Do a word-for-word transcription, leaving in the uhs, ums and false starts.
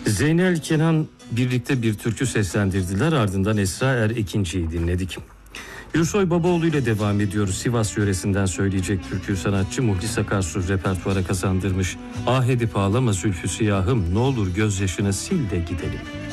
Zeynel Kenan birlikte bir türkü seslendirdiler, ardından Esra Er ikinciyi dinledik. Gürsoy Babaoğlu ile devam ediyoruz. Sivas yöresinden söyleyecek türkü sanatçı Muhlis Akarsu repertuara kazandırmış. Ah edip ağlama zülfü siyahım, ne olur gözyaşını sil de gidelim.